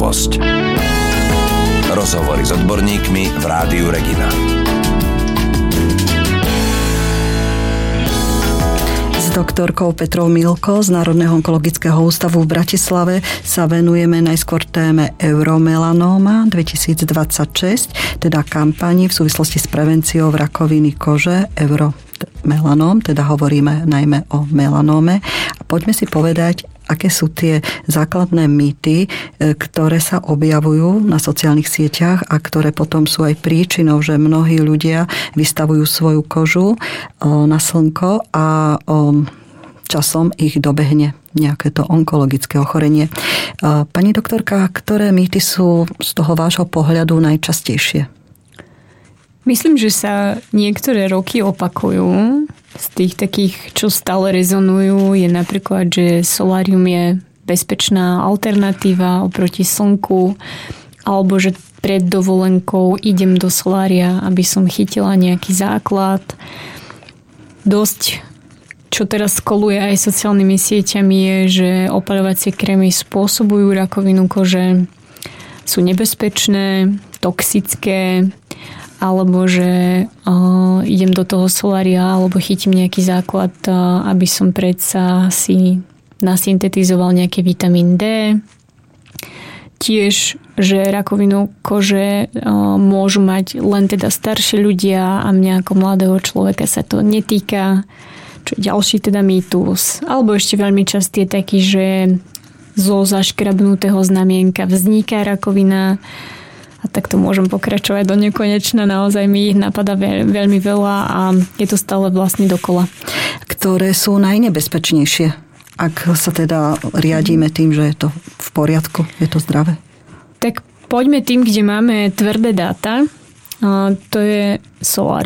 Novosť. Rozhovory s odborníkmi v Rádiu Regina. S doktorkou Petrou Milko z Národného onkologického ústavu v Bratislave sa venujeme najskôr téme Euromelanóma 2026, teda kampani v súvislosti s prevenciou rakoviny kože Euromelanóm, teda hovoríme najmä o melanóme. A poďme si povedať, aké sú tie základné mýty, ktoré sa objavujú na sociálnych sieťach a ktoré potom sú aj príčinou, že mnohí ľudia vystavujú svoju kožu na slnko a časom ich dobehne nejaké to onkologické ochorenie. Pani doktorka, ktoré mýty sú z toho vášho pohľadu najčastejšie? Myslím, že sa niektoré roky opakujú. Z tých takých, čo stále rezonujú, je napríklad, že solárium je bezpečná alternatíva oproti slnku, alebo že pred dovolenkou idem do solária, aby som chytila nejaký základ. Dosť, čo teraz koluje aj sociálnymi sieťami, je, že opaľovacie krémy spôsobujú rakovinu kože, sú nebezpečné, toxické, alebo že idem do toho solária alebo chytím nejaký základ, aby som predsa si nasyntetizoval nejaký vitamín D. Tiež, že rakovinu kože môžu mať len teda starší ľudia a mňa ako mladého človeka sa to netýka. Čo je ďalší teda mýtus. Alebo ešte veľmi častý je taký, že zo zaškrabnutého znamienka vzniká rakovina. A tak to môžem pokračovať do nekonečna. Naozaj mi ich napadá veľmi veľa a je to stále vlastne dokola. Ktoré sú najnebezpečnejšie, ak sa teda riadíme tým, že je to v poriadku, je to zdravé? Tak poďme tým, kde máme tvrdé dáta. To je solárium.